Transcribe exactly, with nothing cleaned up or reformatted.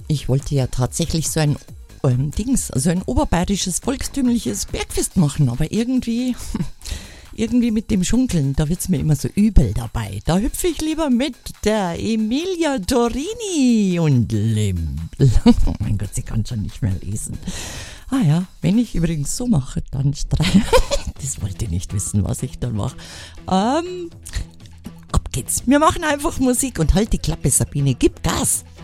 ich wollte ja tatsächlich so ein ähm, Dings, also ein oberbayerisches volkstümliches Bergfest machen, aber irgendwie, irgendwie mit dem Schunkeln, da wird's mir immer so übel dabei. Da hüpfe ich lieber mit der Emilia Torini und Limp. Oh mein Gott, sie kann schon nicht mehr lesen. Ah ja, wenn ich übrigens so mache, dann streiche. Das wollt ihr nicht wissen, was ich dann mache. Ähm, ab geht's. Wir machen einfach Musik und halt die Klappe, Sabine, gib Gas.